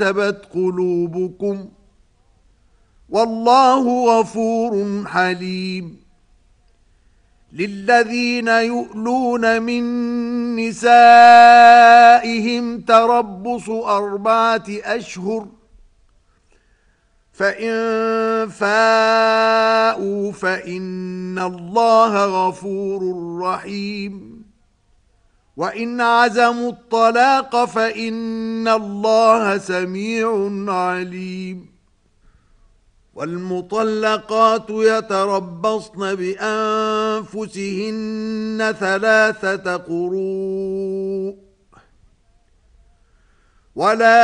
ارتبت قلوبكم والله غفور حليم للذين يؤلون من نسائهم تربص 4 أشهر فإن فاءوا فإن الله غفور رحيم وإن عزموا الطلاق فإن الله سميع عليم والمطلقات يتربصن بأنفسهن 3 قروء ولا